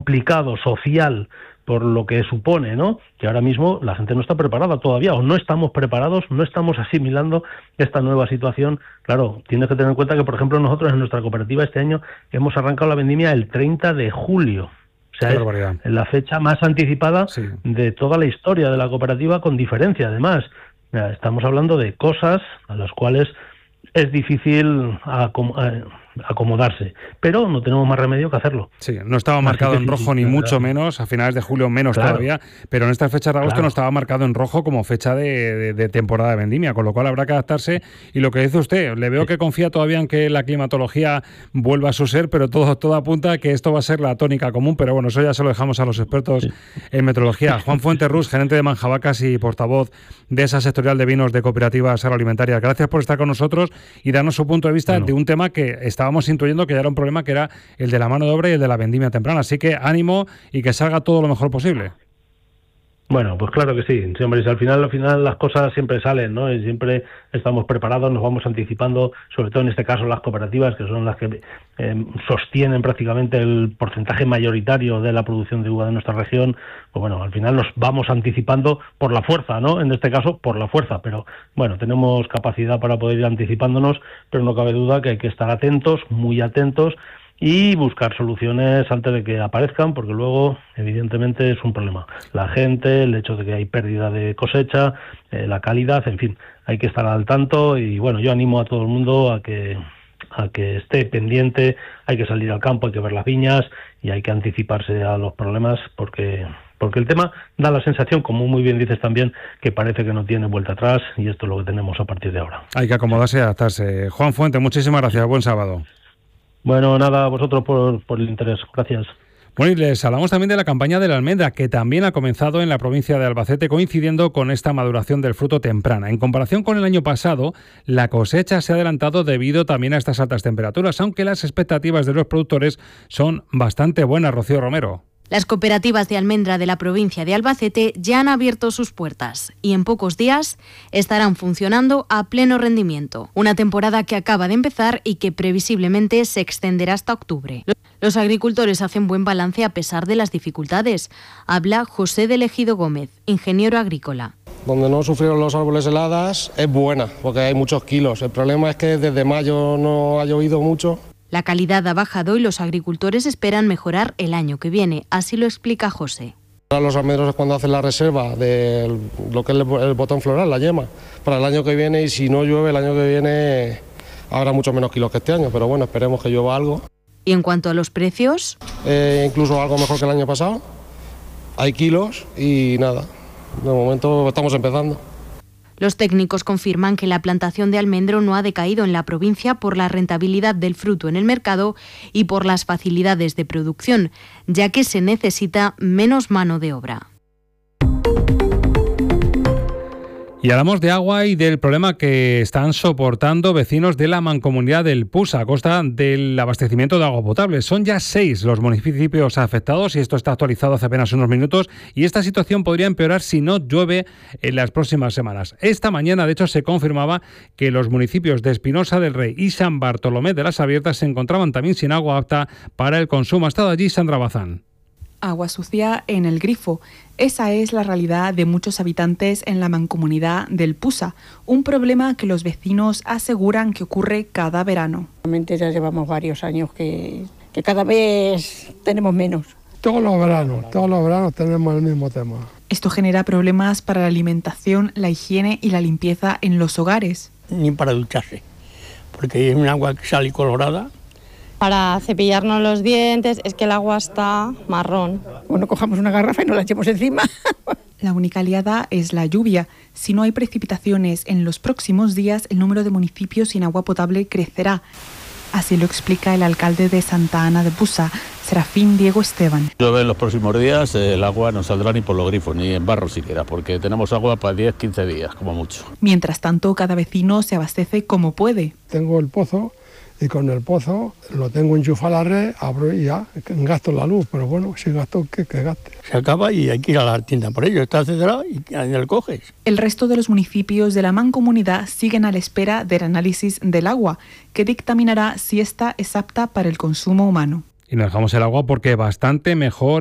complicado social por lo que supone, ¿no? Que ahora mismo la gente no está preparada todavía, o no estamos preparados, no estamos asimilando esta nueva situación. Claro, tienes que tener en cuenta que, por ejemplo, nosotros en nuestra cooperativa este año hemos arrancado la vendimia el 30 de julio. O sea, es la fecha más anticipada de toda la historia de la cooperativa, con diferencia, además. Estamos hablando de cosas a las cuales es difícil acomodarse, pero no tenemos más remedio que hacerlo. Sí, no estaba marcado en rojo ni mucho menos, a finales de julio menos todavía, pero en estas fechas de agosto no estaba marcado en rojo como fecha de temporada de vendimia, con lo cual habrá que adaptarse. Y lo que dice usted, le veo que confía todavía en que la climatología vuelva a su ser, pero todo apunta a que esto va a ser la tónica común, pero bueno, eso ya se lo dejamos a los expertos en meteorología. Juan Fuenterrús, gerente de Manjavacas y portavoz de esa sectorial de vinos de Cooperativas Agroalimentarias. Gracias por estar con nosotros y darnos su punto de vista de un tema que estábamos intuyendo que ya era un problema, que era el de la mano de obra y el de la vendimia temprana. Así que ánimo y que salga todo lo mejor posible. Bueno, pues claro que sí, hombre, al final las cosas siempre salen, ¿no? Y siempre estamos preparados, nos vamos anticipando, sobre todo en este caso las cooperativas, que son las que sostienen prácticamente el porcentaje mayoritario de la producción de uva de nuestra región. Pues bueno, al final nos vamos anticipando por la fuerza, ¿no? En este caso, por la fuerza, pero bueno, tenemos capacidad para poder ir anticipándonos, pero no cabe duda que hay que estar atentos, muy atentos, y buscar soluciones antes de que aparezcan, porque luego, evidentemente, es un problema. La gente, el hecho de que hay pérdida de cosecha, la calidad, en fin, hay que estar al tanto. Y bueno, yo animo a todo el mundo a que esté pendiente. Hay que salir al campo, hay que ver las viñas y hay que anticiparse a los problemas, porque el tema da la sensación, como muy bien dices también, que parece que no tiene vuelta atrás, y esto es lo que tenemos a partir de ahora. Hay que acomodarse y adaptarse. Juan Fuente, muchísimas gracias. Buen sábado. Bueno, nada, a vosotros por el interés. Gracias. Bueno, y les hablamos también de la campaña de la almendra, que también ha comenzado en la provincia de Albacete, coincidiendo con esta maduración del fruto temprana. En comparación con el año pasado, la cosecha se ha adelantado debido también a estas altas temperaturas, aunque las expectativas de los productores son bastante buenas. Rocío Romero. Las cooperativas de almendra de la provincia de Albacete ya han abierto sus puertas y en pocos días estarán funcionando a pleno rendimiento. Una temporada que acaba de empezar y que previsiblemente se extenderá hasta octubre. Los agricultores hacen buen balance a pesar de las dificultades. Habla José de Ejido Gómez, ingeniero agrícola. Donde no sufrieron los árboles heladas es buena, porque hay muchos kilos. El problema es que desde mayo no ha llovido mucho. La calidad ha bajado y los agricultores esperan mejorar el año que viene, así lo explica José. Para los almendros es cuando hacen la reserva de lo que es el botón floral, la yema, para el año que viene, y si no llueve el año que viene habrá mucho menos kilos que este año, pero bueno, esperemos que llueva algo. ¿Y en cuanto a los precios? Incluso algo mejor que el año pasado, hay kilos y nada, de momento estamos empezando. Los técnicos confirman que la plantación de almendro no ha decaído en la provincia por la rentabilidad del fruto en el mercado y por las facilidades de producción, ya que se necesita menos mano de obra. Y hablamos de agua y del problema que están soportando vecinos de la mancomunidad del Pusa a costa del abastecimiento de agua potable. Son ya 6 los municipios afectados y esto está actualizado hace apenas unos minutos, y esta situación podría empeorar si no llueve en las próximas semanas. Esta mañana, de hecho, se confirmaba que los municipios de Espinosa del Rey y San Bartolomé de las Abiertas se encontraban también sin agua apta para el consumo. Ha estado allí Sandra Bazán. Agua sucia en el grifo. Esa es la realidad de muchos habitantes en la mancomunidad del Pusa, un problema que los vecinos aseguran que ocurre cada verano. Realmente ya llevamos varios años que cada vez tenemos menos. Todos los veranos tenemos el mismo tema. Esto genera problemas para la alimentación, la higiene y la limpieza en los hogares. Ni para ducharse, porque es un agua que sale colorada. Para cepillarnos los dientes, es que el agua está marrón. Bueno, cojamos una garrafa y nos la echemos encima. La única aliada es la lluvia. Si no hay precipitaciones en los próximos días, el número de municipios sin agua potable crecerá. Así lo explica el alcalde de Santa Ana de Pusa, Serafín Diego Esteban. Llueve en los próximos días, el agua no saldrá ni por los grifos, ni en barro siquiera, porque tenemos agua para 10-15 días, como mucho. Mientras tanto, cada vecino se abastece como puede. Tengo el pozo, y con el pozo lo tengo enchufado a la red, abro y ya gasto la luz, pero bueno, si gasto, que gaste. Se acaba y hay que ir a la tienda por ello, está cerrado y ahí lo coges. El resto de los municipios de la mancomunidad siguen a la espera del análisis del agua, que dictaminará si esta es apta para el consumo humano. Y nos dejamos el agua porque bastante mejor